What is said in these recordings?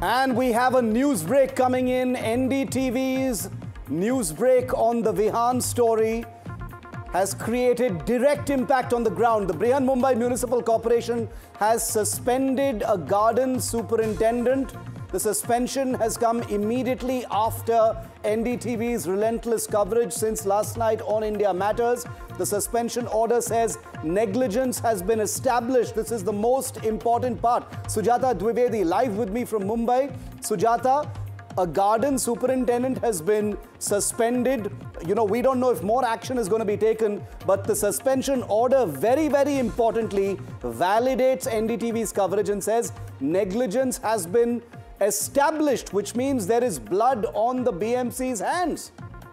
And we have a news break coming in. NDTV's news break on the Vihan story has created direct impact on the ground. The Brihanmumbai Municipal Corporation has suspended a garden superintendent. The suspension has come immediately after NDTV's relentless coverage since last night on India Matters. The suspension order says negligence has been established. This is the most important part. Sujata Dwivedi live with me from Mumbai. Sujata, a garden superintendent has been suspended. You know, we don't know if more action is going to be taken, but the suspension order very, very importantly validates NDTV's coverage and says negligence has been established, which means there is blood on the BMC's hands.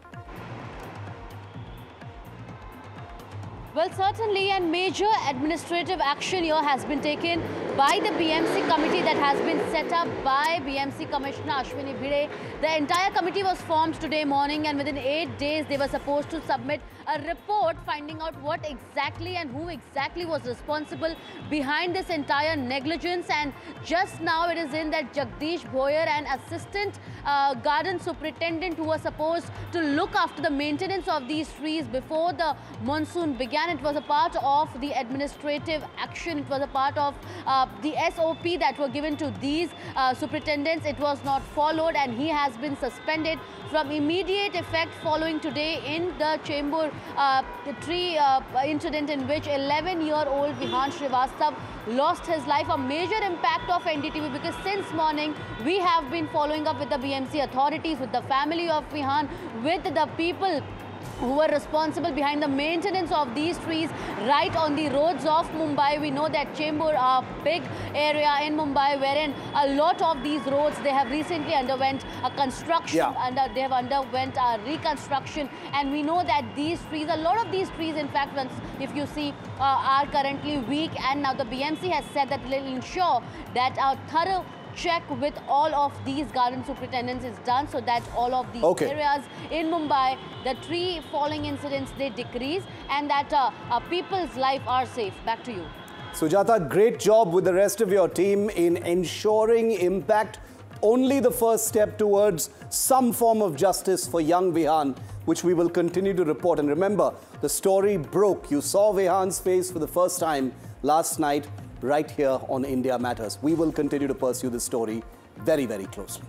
Well, certainly, and major administrative action here has been taken by the BMC committee that has been set up by BMC Commissioner Ashwini Bhide. The entire committee was formed today morning, and within 8 days they were supposed to submit a report finding out what exactly and who exactly was responsible behind this entire negligence. And just now it is in that Jagdish Bhoyer, an assistant garden superintendent who was supposed to look after the maintenance of these trees before the monsoon began. It was a part of the administrative action. It was a part of the SOP that were given to these superintendents. It was not followed, and he has been suspended from immediate effect following today in the Chembur the tree incident in which 11-year-old Vihan Srivastav lost his life. A major impact of NDTV, because since morning we have been following up with the BMC authorities, with the family of Vihan, with the people who were responsible behind the maintenance of these trees right on the roads of Mumbai. We know that Chembur, a big area in Mumbai wherein a lot of these roads, they have recently underwent a construction and they have underwent a reconstruction. And we know that these trees, a lot of these trees, in fact, if you see, are currently weak. And now the BMC has said that it will ensure that a thorough check with all of these garden superintendents is done, so that all of these areas in Mumbai, the tree falling incidents, they decrease, and that people's life are safe. Back to you. Sujata, great job with the rest of your team in ensuring impact. Only the first step towards some form of justice for young Vihan, which we will continue to report. And remember, the story broke. You saw Vihan's face for the first time last night, right here on India Matters. We will continue to pursue this story very, very closely.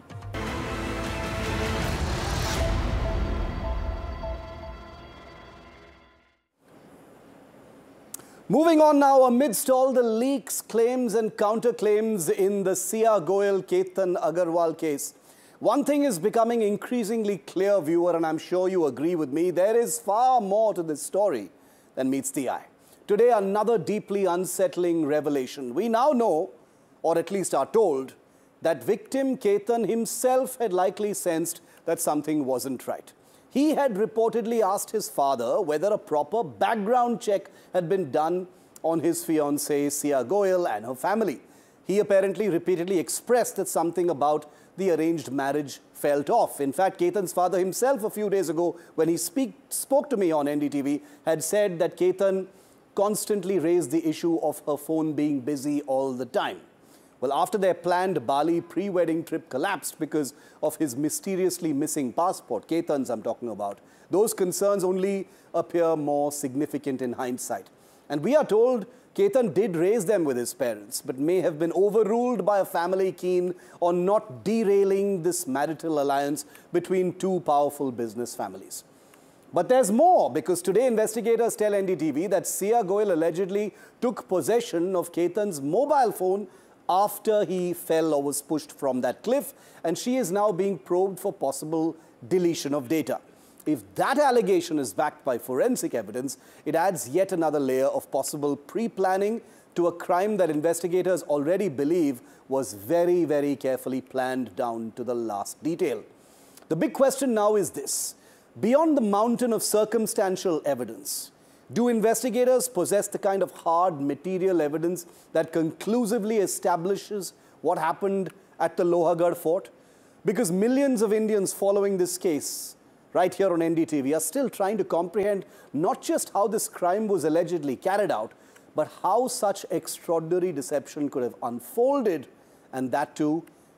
Moving on now, amidst all the leaks, claims and counterclaims in the Sia Goel Ketan Agarwal case, one thing is becoming increasingly clear, viewer, and I'm sure you agree with me, there is far more to this story than meets the eye. Today, another deeply unsettling revelation. We now know, or at least are told, that victim Ketan himself had likely sensed that something wasn't right. He had reportedly asked his father whether a proper background check had been done on his fiancée Sia Goel and her family. He apparently repeatedly expressed that something about the arranged marriage felt off. In fact, Ketan's father himself a few days ago, when he spoke to me on NDTV, had said that Ketan constantly raised the issue of her phone being busy all the time. Well, after their planned Bali pre-wedding trip collapsed because of his mysteriously missing passport, Ketan's I'm talking about, those concerns only appear more significant in hindsight. And we are told Ketan did raise them with his parents, but may have been overruled by a family keen on not derailing this marital alliance between two powerful business families. But there's more, because today investigators tell NDTV that Sia Goel allegedly took possession of Ketan's mobile phone after he fell or was pushed from that cliff, and she is now being probed for possible deletion of data. If that allegation is backed by forensic evidence, it adds yet another layer of possible pre-planning to a crime that investigators already believe was very, very carefully planned down to the last detail. The big question now is this. Beyond the mountain of circumstantial evidence, do investigators possess the kind of hard material evidence that conclusively establishes what happened at the Lohagarh fort? Because millions of Indians following this case right here on NDTV are still trying to comprehend not just how this crime was allegedly carried out, but how such extraordinary deception could have unfolded, and that too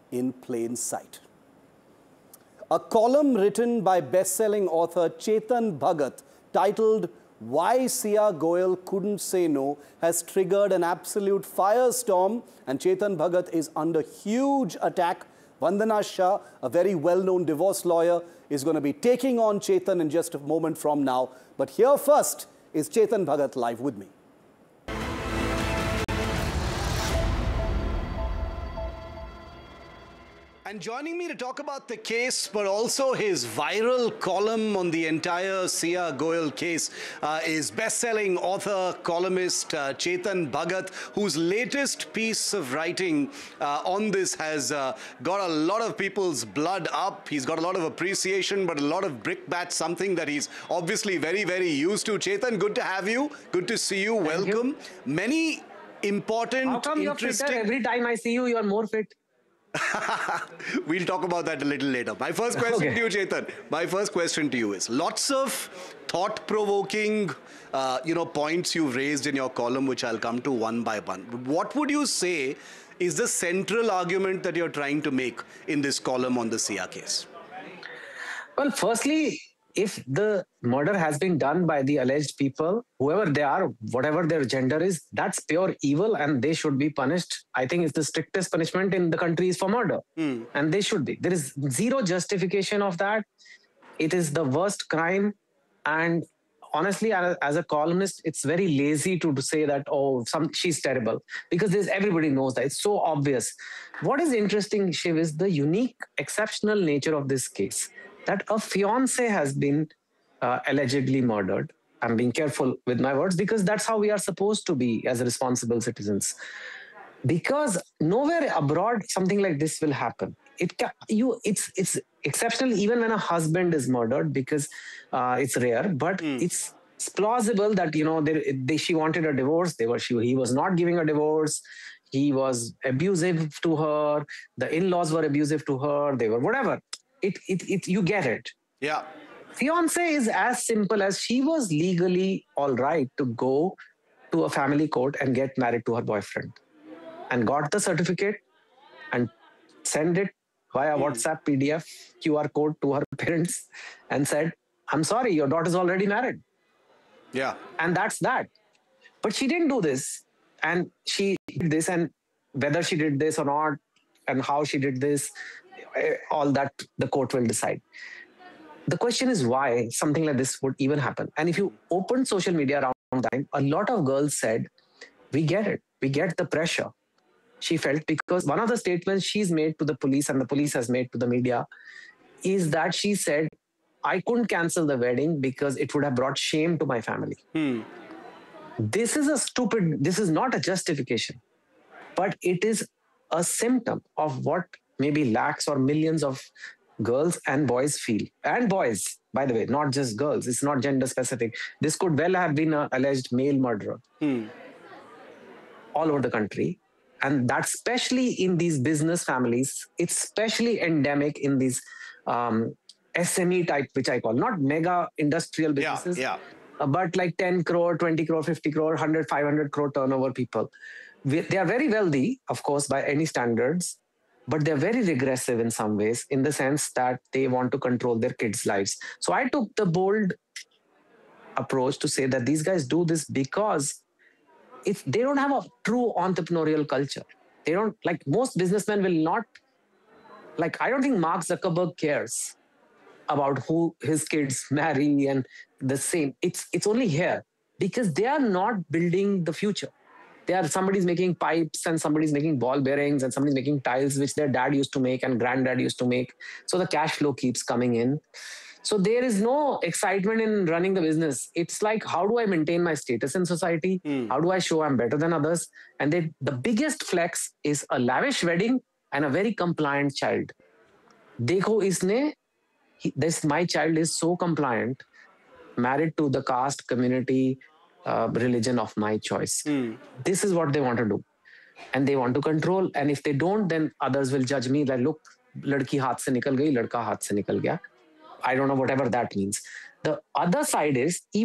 in plain sight. A column written by best-selling author Chetan Bhagat titled "Why Sia Goyal Couldn't Say No" has triggered an absolute firestorm, and Chetan Bhagat is under huge attack. Vandana Shah, a very well-known divorce lawyer, is going to be taking on Chetan in just a moment from now. But here first is Chetan Bhagat live with me. And joining me to talk about the case, but also his viral column on the entire Sia Goyal case, is best-selling author, columnist Chetan Bhagat, whose latest piece of writing on this has got a lot of people's blood up. He's got a lot of appreciation, but a lot of brickbats, something that he's obviously very, very used to. Chetan, good to have you. Good to see you. Welcome. Many important, How come you're fitter? Every time I see you, you're more fit. We'll talk about that a little later. My first question to you, Chetan, is lots of thought-provoking, points you've raised in your column, which I'll come to one by one. What would you say is the central argument that you're trying to make in this column on the Sia case? Well, firstly, if the murder has been done by the alleged people, whoever they are, whatever their gender is, that's pure evil and they should be punished. I think it's the strictest punishment in the country is for murder. And they should be. There is zero justification of that. It is the worst crime. And honestly, as a columnist, it's very lazy to say that, she's terrible. Because everybody knows that. It's so obvious. What is interesting, Shiv, is the unique, exceptional nature of this case. That a fiancé has been allegedly murdered. I'm being careful with my words because that's how we are supposed to be as responsible citizens. Because nowhere abroad something like this will happen. It's exceptional even when a husband is murdered because it's rare, but it's plausible that she wanted a divorce. He was not giving a divorce. He was abusive to her. The in-laws were abusive to her. They were whatever. You get it. Yeah. Fiancé is as simple as she was legally all right to go to a family court and get married to her boyfriend and got the certificate and send it via WhatsApp PDF QR code to her parents and said, I'm sorry, your daughter's already married. Yeah. And that's that. But she didn't do this. And she did this, and whether she did this or not and how she did this, all that the court will decide. The question is why something like this would even happen. And if you open social media around that time, a lot of girls said, we get it. We get the pressure. She felt because one of the statements she's made to the police and the police has made to the media is that she said, I couldn't cancel the wedding because it would have brought shame to my family. This is not a justification, but it is a symptom of what maybe lakhs or millions of girls and boys feel. And boys, by the way, not just girls. It's not gender specific. This could well have been an alleged male murderer all over the country. And that's especially in these business families. It's especially endemic in these SME type, which I call, not mega industrial businesses, but like 10 crore, 20 crore, 50 crore, 100, 500 crore turnover people. They are very wealthy, of course, by any standards. But they're very regressive in some ways, in the sense that they want to control their kids' lives. So I took the bold approach to say that these guys do this because they don't have a true entrepreneurial culture. They don't, like most businessmen will not, I don't think Mark Zuckerberg cares about who his kids marry and the same. It's only here because they are not building the future. Somebody's making pipes and somebody's making ball bearings and somebody's making tiles, which their dad used to make and granddad used to make. So the cash flow keeps coming in. So there is no excitement in running the business. It's like, how do I maintain my status in society? How do I show I'm better than others? And the biggest flex is a lavish wedding and a very compliant child. Dekho my child is so compliant, married to the caste, community, religion of my choice. This is what they want to do. And they want to control. And if they don't, then others will judge me like, look, ladki haath se nikal gayi, ladka haath se nikal gaya. I don't know, whatever that means. The other side is,